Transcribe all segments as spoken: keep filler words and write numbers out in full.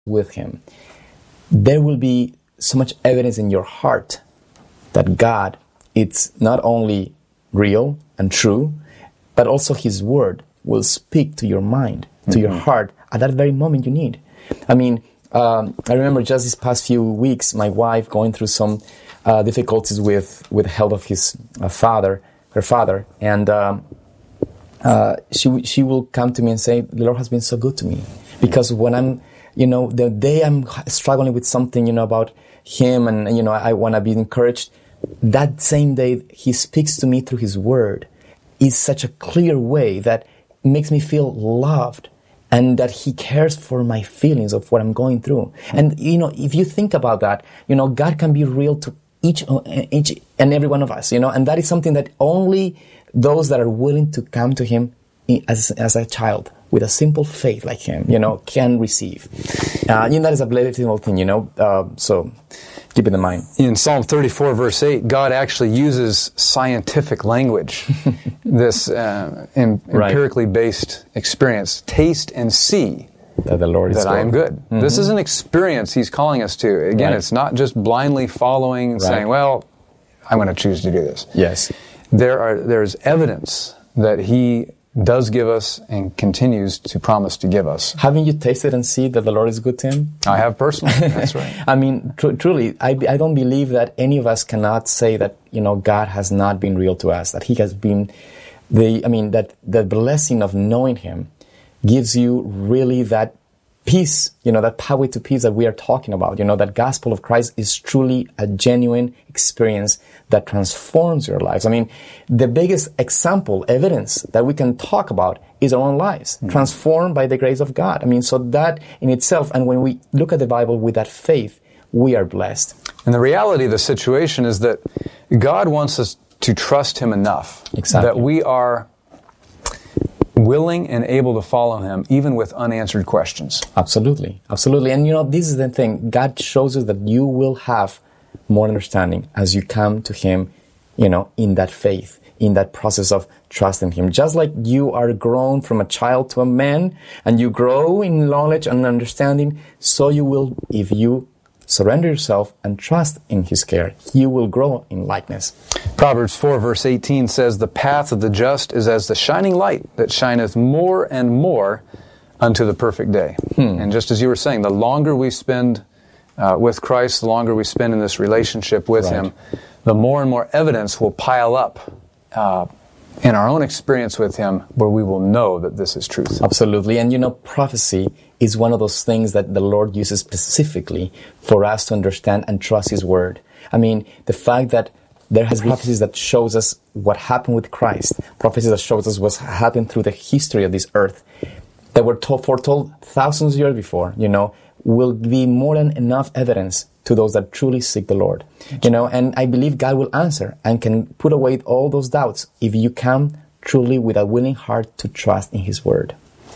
with Him, there will be so much evidence in your heart that God, it's not only real and true, but also His Word will speak to your mind, to mm-hmm. your heart at that very moment you need. I mean, um, I remember just these past few weeks, my wife going through some uh, difficulties with, with the health of his uh, father, her father, and um, uh, she she will come to me and say, "The Lord has been so good to me," because when I'm, you know, the day I'm struggling with something, you know, about Him, and you know, I want to be encouraged, that same day He speaks to me through His Word in such a clear way that makes me feel loved, and that He cares for my feelings of what I'm going through. And you know, if you think about that, you know, God can be real to each each and every one of us, you know, and that is something that only those that are willing to come to Him as as a child with a simple faith like Him, you know, can receive. Uh, you know, that is a beautiful thing, you know. Uh, so keep it in mind. In Psalm thirty-four, verse eight, God actually uses scientific language, this uh, em- Right. empirically based experience. Taste and see that the Lord is that good. I am good. Mm-hmm. This is an experience He's calling us to. Again, Right. it's not just blindly following and Right. saying, well, I'm going to choose to do this. Yes. There are there's evidence that He does give us and continues to promise to give us. Haven't you tasted and seen that the Lord is good to Him? I have personally. That's right. I mean, tr- truly, I, I don't believe that any of us cannot say that, you know, God has not been real to us, that He has been the, I mean, that the blessing of knowing Him gives you really that peace, you know, that pathway to peace that we are talking about. You know, that gospel of Christ is truly a genuine experience that transforms your lives. I mean, the biggest example, evidence that we can talk about is our own lives, mm-hmm. transformed by the grace of God. I mean, so that in itself, and when we look at the Bible with that faith, we are blessed. And the reality of the situation is that God wants us to trust Him enough Exactly. that we are willing and able to follow Him even with unanswered questions. Absolutely. Absolutely. And you know, this is the thing. God shows us that you will have more understanding as you come to Him, you know, in that faith, in that process of trusting Him. Just like you are grown from a child to a man and you grow in knowledge and understanding, so you will, if you surrender yourself and trust in His care, you will grow in likeness. Proverbs four, verse eighteen says, "The path of the just is as the shining light that shineth more and more unto the perfect day." Hmm. And just as you were saying, the longer we spend uh, with Christ, the longer we spend in this relationship with Right. Him, the more and more evidence will pile up uh, in our own experience with Him where we will know that this is truth. Absolutely. And you know, prophecy is one of those things that the Lord uses specifically for us to understand and trust His Word. I mean, the fact that there has prophecies that shows us what happened with Christ, prophecies that shows us what happened through the history of this earth, that were told, foretold thousands of years before, you know, will be more than enough evidence to those that truly seek the Lord. You know, and I believe God will answer and can put away all those doubts if you come truly with a willing heart to trust in His Word.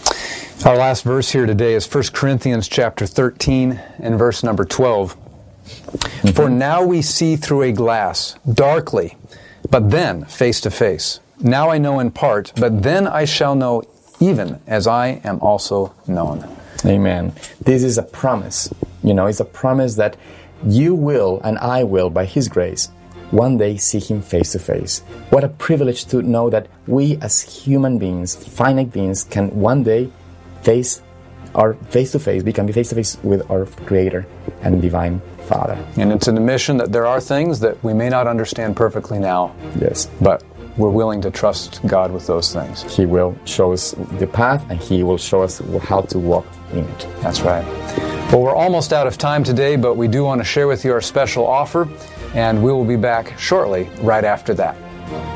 Our last verse here today is First Corinthians chapter thirteen and verse number twelve. Mm-hmm. "For now we see through a glass, darkly, but then face to face. Now I know in part, but then I shall know even as I am also known." Amen. This is a promise. You know, it's a promise that you will and I will, by His grace, one day see Him face to face. What a privilege to know that we as human beings, finite beings, can one day face our face to face, we can be face to face with our Creator and Divine Father. And it's an admission that there are things that we may not understand perfectly now. Yes. But we're willing to trust God with those things. He will show us the path and He will show us how to walk in it. That's right. Well, we're almost out of time today, but we do want to share with you our special offer, and we will be back shortly right after that.